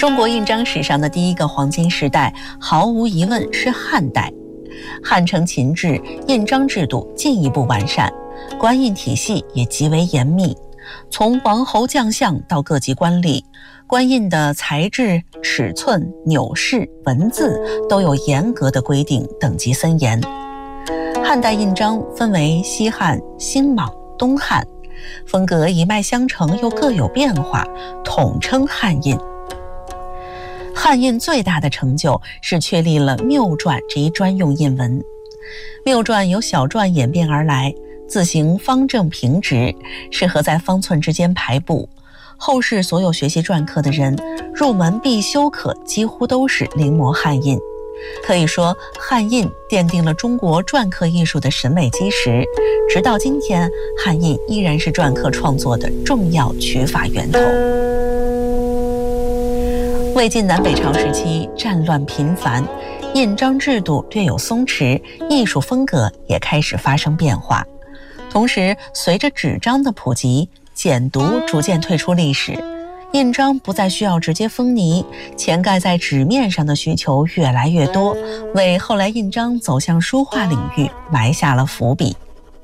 中国印章史上的第一个黄金时代，毫无疑问是汉代。汉承秦制，印章制度进一步完善，官印体系也极为严密。从王侯将相到各级官吏，官印的材质、尺寸、钮式、文字都有严格的规定，等级森严。汉代印章分为西汉、新莽、东汉，风格一脉相承又各有变化，统称汉印。汉印最大的成就是确立了谬篆这一专用印文。谬篆由小篆演变而来，字形方正平直，适合在方寸之间排布。后世所有学习篆刻的人，入门必修课几乎都是临摹汉印。可以说，汉印奠定了中国篆刻艺术的审美基石，直到今天，汉印依然是篆刻创作的重要取法源头。魏晋南北朝时期，战乱频繁，印章制度略有松弛，艺术风格也开始发生变化。同时，随着纸张的普及，简牍逐渐退出历史，印章不再需要直接封泥，潜盖在纸面上的需求越来越多，为后来印章走向书画领域埋下了伏笔。